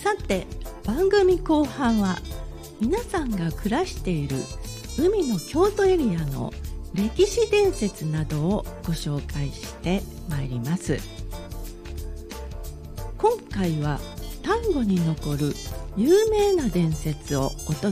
さて番組後半は皆さんが暮らしている海の京都エリアの歴史伝説などをご紹介してまいります。今回は丹後に残る有名な伝説をお届